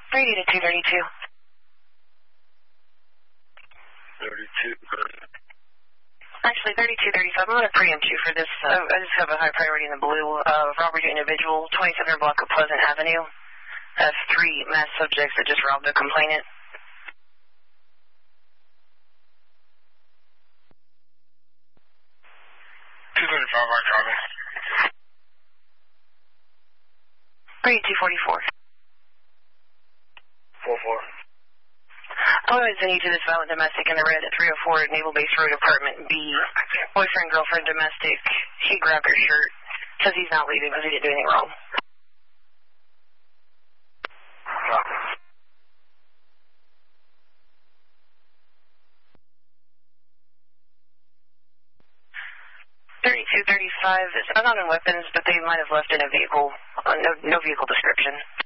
Radio to 232. 32. Actually, 3235. I'm going to preempt you for this. I just have a high priority in the blue. Robbery individual, 27 block of Pleasant Avenue. Has 3 mass subjects that just robbed a complainant. Radio 244. 44. I'll send you to this violent domestic in the red at 304 Naval Base Road, Apartment B. Boyfriend, girlfriend, domestic. He grabbed her shirt. Says he's not leaving because he didn't do anything wrong. Copy. 3235 is not on weapons, but they might have left in a vehicle. No vehicle description.